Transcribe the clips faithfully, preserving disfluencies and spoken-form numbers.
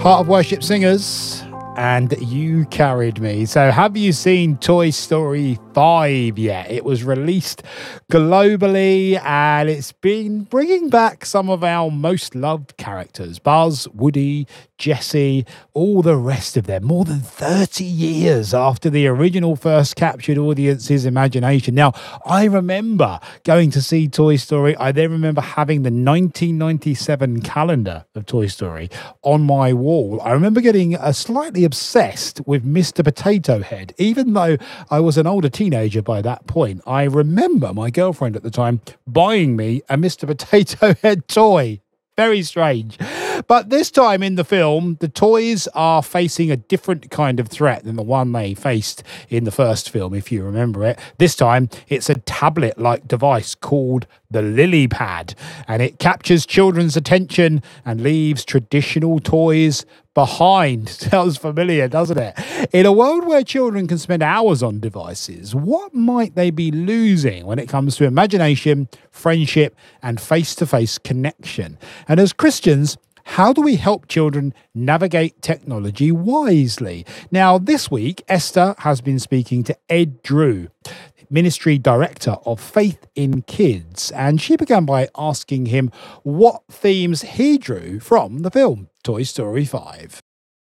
Heart of Worship singers, and You Carried Me. So have you seen Toy Story five yet? It was released globally and it's been bringing back some of our most loved characters. Buzz, Woody, Jessie, all the rest of them, more than thirty years after the original first captured audience's imagination. Now, I remember going to see Toy Story. I then remember having the nineteen ninety-seven calendar of Toy Story on my wall. I remember getting a slightly obsessed with Mister Potato Head, even though I was an older teenager by that point. I remember my girlfriend at the time buying me a Mister Potato Head toy. Very strange. But this time in the film, the toys are facing a different kind of threat than the one they faced in the first film, if you remember it. This time, it's a tablet-like device called the Lily Pad, and it captures children's attention and leaves traditional toys behind. Sounds familiar, doesn't it? In a world where children can spend hours on devices, what might they be losing when it comes to imagination, friendship, and face-to-face connection? And as Christians, how do we help children navigate technology wisely? Now, this week, Esther has been speaking to Ed Drew, Ministry Director of Faith in Kids, and she began by asking him what themes he drew from the film Toy Story five.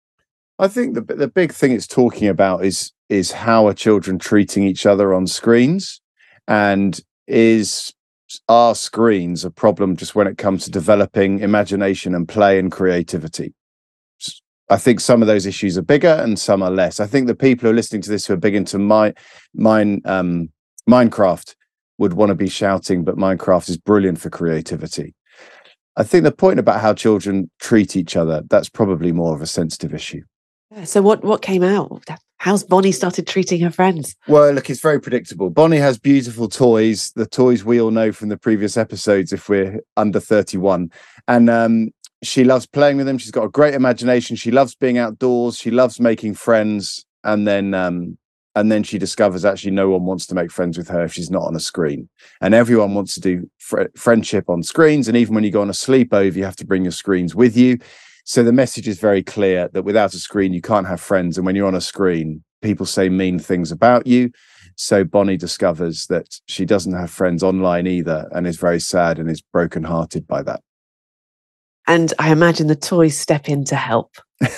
I think the the big thing it's talking about is is how are children treating each other on screens, and is are screens a problem just when it comes to developing imagination and play and creativity? I think some of those issues are bigger and some are less. I think the people who are listening to this who are big into my, mine, um, Minecraft would want to be shouting, but Minecraft is brilliant for creativity. I think the point about how children treat each other, that's probably more of a sensitive issue. So what, what came out? How's Bonnie started treating her friends? Well, look, it's very predictable. Bonnie has beautiful toys, the toys we all know from the previous episodes if we're under thirty-one. And um, she loves playing with them. She's got a great imagination. She loves being outdoors. She loves making friends. And then um, and then she discovers actually no one wants to make friends with her if she's not on a screen. And everyone wants to do fr- friendship on screens. And even when you go on a sleepover, you have to bring your screens with you. So the message is very clear that without a screen, you can't have friends. And when you're on a screen, people say mean things about you. So Bonnie discovers that she doesn't have friends online either and is very sad and is brokenhearted by that. And I imagine the toys step in to help.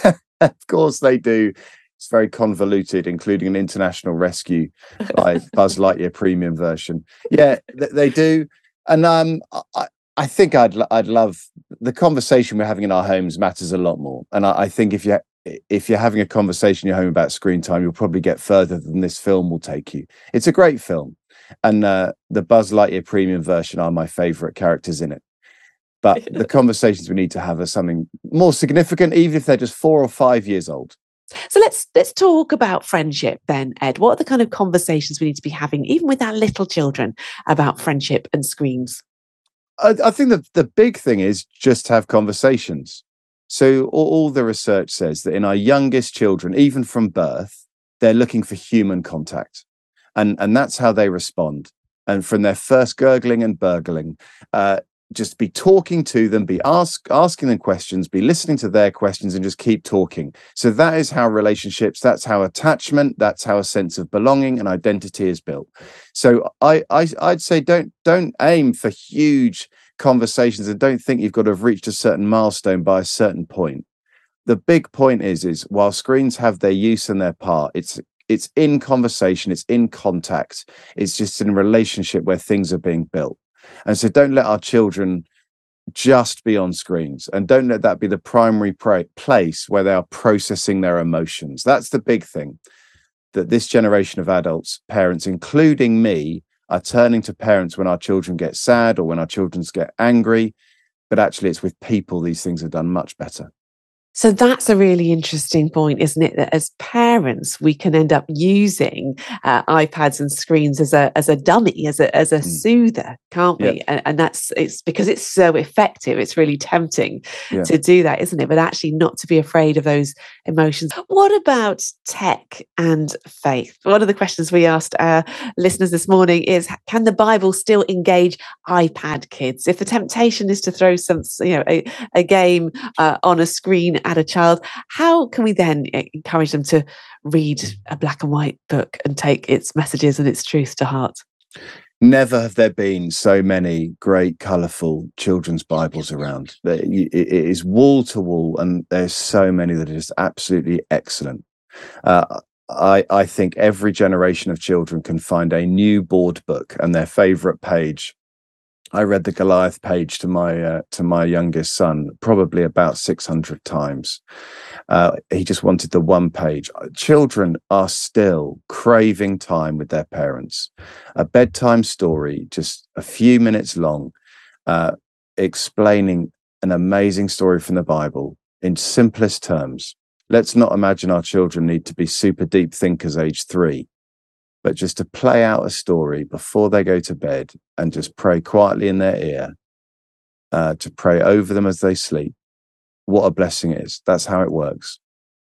Of course they do. It's very convoluted, including an international rescue by Buzz Lightyear premium version. Yeah, th- they do. And um, I, I think I'd I'd love the conversation we're having in our homes matters a lot more. And I, I think if you if you're having a conversation in your home about screen time, you'll probably get further than this film will take you. It's a great film, and uh, the Buzz Lightyear premium version are my favourite characters in it. But the conversations we need to have are something more significant, even if they're just four or five years old. So let's let's talk about friendship then, Ed. What are the kind of conversations we need to be having, even with our little children, about friendship and screens? I, I think that the big thing is just have conversations. So all, all the research says that in our youngest children, even from birth, they're looking for human contact. And, and that's how they respond. And from their first gurgling and burgling, uh, just be talking to them, be ask, asking them questions, be listening to their questions, and just keep talking. So that is how relationships, that's how attachment, that's how a sense of belonging and identity is built. So I, I I'd say don't don't aim for huge conversations and don't think you've got to have reached a certain milestone by a certain point. The big point is, is while screens have their use and their part, it's it's in conversation, it's in contact, it's just in a relationship where things are being built. And so don't let our children just be on screens, and don't let that be the primary pra- place where they are processing their emotions. That's the big thing, that this generation of adults, parents, including me, are turning to parents when our children get sad or when our children get angry. But actually, it's with people these things are done much better. So that's a really interesting point, isn't it? That as parents, we can end up using uh, iPads and screens as a as a dummy, as a as a mm. soother, can't we? Yeah. And, and that's it's because it's so effective. It's really tempting yeah. to do that, isn't it? But actually, not to be afraid of those emotions. What about tech and faith? One of the questions we asked our listeners this morning is: can the Bible still engage iPad kids? If the temptation is to throw some, you know, a, a game uh, on a screen at a child, how can we then encourage them to read a black and white book and take its messages and its truth to heart? Never have there been so many great, colourful children's Bibles around. It is wall to wall, and there's so many that are just absolutely excellent. Uh, I, I think every generation of children can find a new board book and their favourite page. I read the Goliath page to my uh, to my youngest son probably about six hundred times. Uh, he just wanted the one page. Children are still craving time with their parents. A bedtime story, just a few minutes long, uh, explaining an amazing story from the Bible in simplest terms. Let's not imagine our children need to be super deep thinkers age three, but just to play out a story before they go to bed and just pray quietly in their ear, uh, to pray over them as they sleep. What a blessing it is. That's how it works.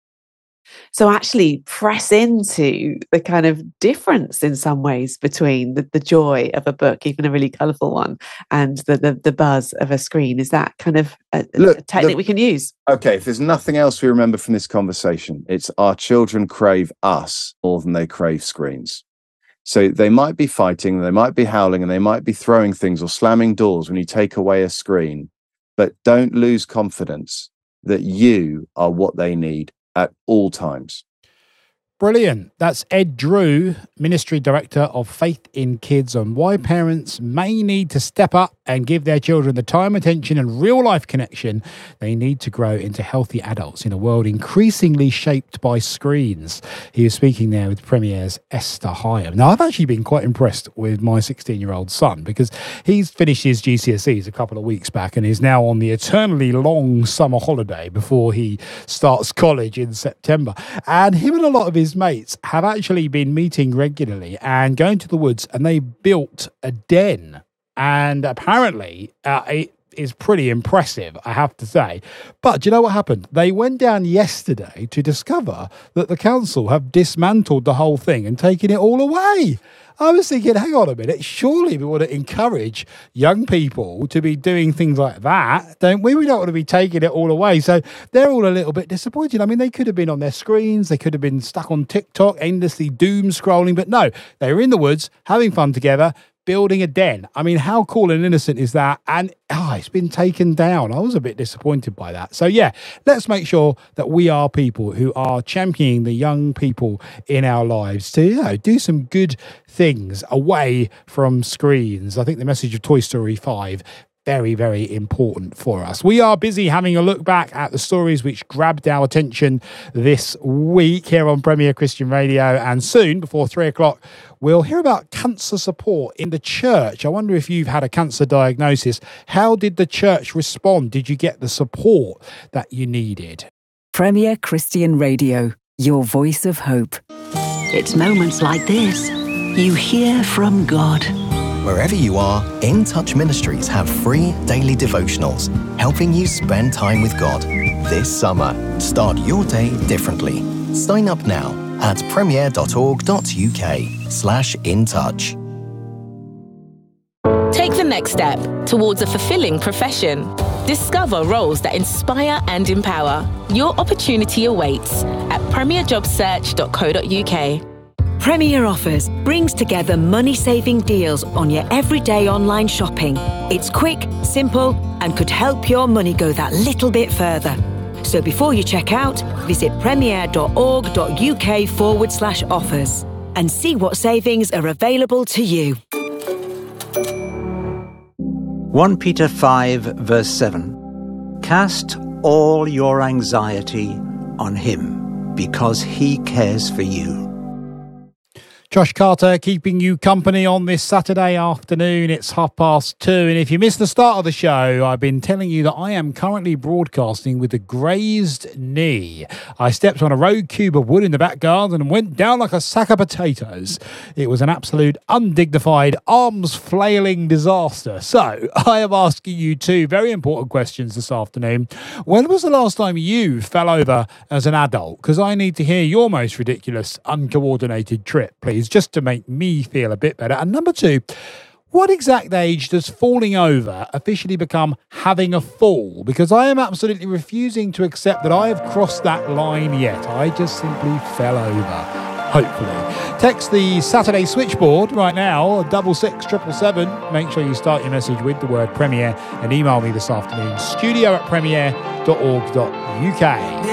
So actually press into the kind of difference in some ways between the, the joy of a book, even a really colourful one, and the, the the buzz of a screen. Is that kind of a, Look, a technique the, we can use? Okay, if there's nothing else we remember from this conversation, it's our children crave us more than they crave screens. So they might be fighting, they might be howling, and they might be throwing things or slamming doors when you take away a screen. But don't lose confidence that you are what they need at all times. Brilliant. That's Ed Drew, Ministry Director of Faith in Kids, on why parents may need to step up and give their children the time, attention and real life connection they need to grow into healthy adults in a world increasingly shaped by screens. He was speaking there with Premier's Esther Hyam. Now, I've actually been quite impressed with my sixteen-year-old son because he's finished his G C S Es a couple of weeks back and is now on the eternally long summer holiday before he starts college in September. And him and a lot of his mates have actually been meeting regularly and going to the woods, and they built a den. And apparently uh, it is pretty impressive, I have to say. But do you know what happened? They went down yesterday to discover that the council have dismantled the whole thing and taken it all away. I was thinking, hang on a minute, surely we want to encourage young people to be doing things like that, don't we? We don't want to be taking it all away. So they're all a little bit disappointed. I mean, they could have been on their screens, they could have been stuck on TikTok, endlessly doom scrolling, but no, they were in the woods, having fun together, building a den. I mean, how cool and innocent is that? And oh, it's been taken down. I was a bit disappointed by that. So yeah, let's make sure that we are people who are championing the young people in our lives to, you know, do some good things away from screens. I think the message of Toy Story five, very, very important for us. We are busy having a look back at the stories which grabbed our attention this week here on Premier Christian Radio. And soon, before three o'clock, we'll hear about cancer support in the church. I wonder if you've had a cancer diagnosis. How did the church respond? Did you get the support that you needed? Premier Christian Radio, your voice of hope. It's moments like this you hear from God. Wherever you are, In Touch Ministries have free daily devotionals, helping you spend time with God. This summer, start your day differently. Sign up now at premier.org.uk slash in touch. Take the next step towards a fulfilling profession. Discover roles that inspire and empower. Your opportunity awaits at premier job search dot co dot uk. Premier Offers brings together money-saving deals on your everyday online shopping. It's quick, simple, and could help your money go that little bit further. So before you check out, visit premier.org.uk forward slash offers and see what savings are available to you. First Peter five, verse seven. Cast all your anxiety on him, because he cares for you. Josh Carter keeping you company on this Saturday afternoon. It's half past two. And if you missed the start of the show, I've been telling you that I am currently broadcasting with a grazed knee. I stepped on a rogue cube of wood in the back garden and went down like a sack of potatoes. It was an absolute undignified, arms flailing disaster. So I am asking you two very important questions this afternoon. When was the last time you fell over as an adult? Because I need to hear your most ridiculous, uncoordinated trip, please, just to make me feel a bit better. And number two, What exact age does falling over officially become having a fall? Because I am absolutely refusing to accept that I have crossed that line yet. I just simply fell over. Hopefully. Text the Saturday switchboard right now, double six triple seven. Make sure you start your message with the word premiere and email me this afternoon, studio at premiere dot org dot uk.